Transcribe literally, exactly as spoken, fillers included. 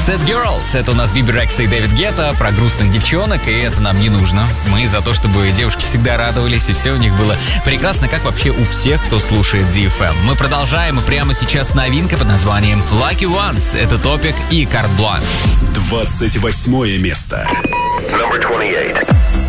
Sad Girls — это у нас Биби Рекса и Дэвид Гетта про грустных девчонок, и это нам не нужно. Мы за то, чтобы девушки всегда радовались, и все у них было прекрасно, как вообще у всех, кто слушает ди эф эм. Мы продолжаем, и прямо сейчас новинка под названием Lucky Ones. Это Топик и Карт Бланш. двадцать восьмое место. Number twenty-eight.